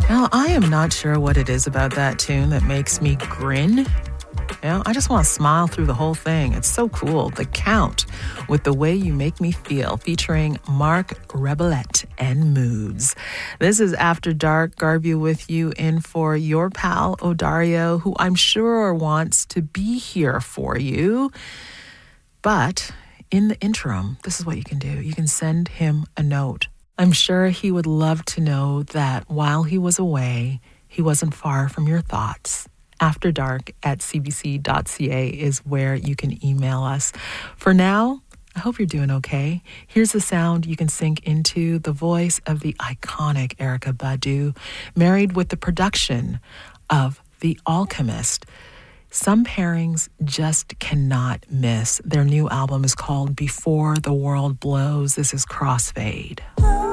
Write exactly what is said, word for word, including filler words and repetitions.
Now, I am not sure what it is about that tune that makes me grin. You know, I just want to smile through the whole thing. It's so cool. The Count with The Way You Make Me Feel, featuring Mark Rebillet and Moods. This is After Dark. Garvey with you in for your pal, Odario, who I'm sure wants to be here for you. But in the interim, this is what you can do. You can send him a note. I'm sure he would love to know that while he was away, he wasn't far from your thoughts. After Dark at c b c dot c a is where you can email us. For now, I hope you're doing okay. Here's the sound you can sink into, the voice of the iconic Erykah Badu, married with the production of The Alchemist. Some pairings just cannot miss. Their new album is called Before the World Blows. This is Crossfade.